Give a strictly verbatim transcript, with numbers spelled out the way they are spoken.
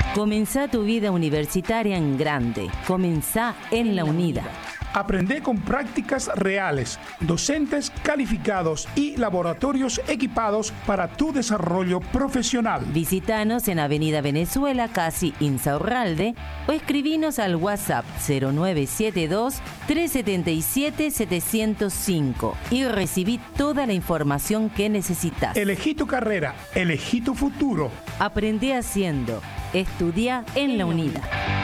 Comenzá tu vida universitaria en grande. Comenzá en la UNIDA. Aprende con prácticas reales, docentes calificados y laboratorios equipados para tu desarrollo profesional. Visítanos en Avenida Venezuela, casi Insaurralde, o escribinos al WhatsApp cero nueve siete dos, tres siete siete, siete cero cinco y recibí toda la información que necesitas. Elegí tu carrera, elegí tu futuro. Aprende haciendo. Estudia en la UNIDA.